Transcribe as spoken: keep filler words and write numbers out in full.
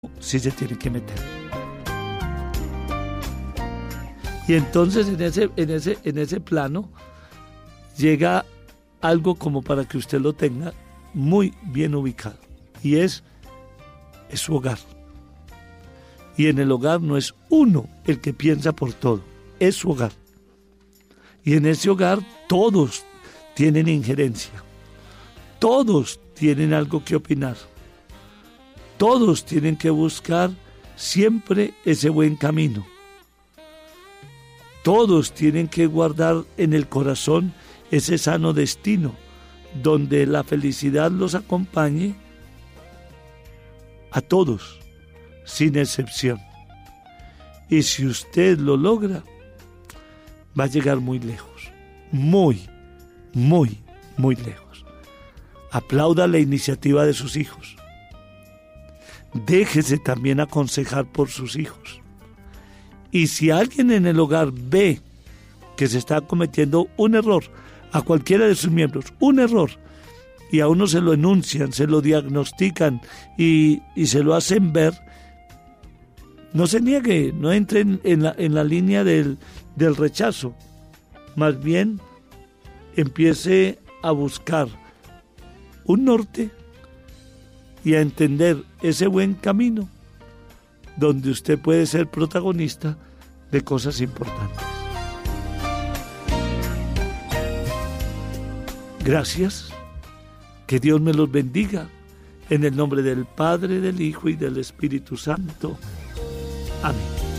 sí se tiene que meter. Y entonces en ese, en ese, en ese plano llega algo como para que usted lo tenga muy bien ubicado. Y es, es su hogar. Y en el hogar no es uno el que piensa por todo, es su hogar. Y en ese hogar todos tienen injerencia. Todos tienen algo que opinar. Todos tienen que buscar siempre ese buen camino. Todos tienen que guardar en el corazón ese sano destino, donde la felicidad los acompañe a todos, sin excepción. Y si usted lo logra, va a llegar muy lejos, muy, muy, muy lejos. Aplauda la iniciativa de sus hijos. Déjese también aconsejar por sus hijos. Y si alguien en el hogar ve que se está cometiendo un error, a cualquiera de sus miembros, un error, y a uno se lo enuncian, se lo diagnostican y, y se lo hacen ver, no se niegue, no entre en, en, la, en la línea del, del rechazo. Más bien, empiece a buscar un norte y a entender ese buen camino donde usted puede ser protagonista de cosas importantes. Gracias, que Dios me los bendiga, en el nombre del Padre, del Hijo y del Espíritu Santo. Amén.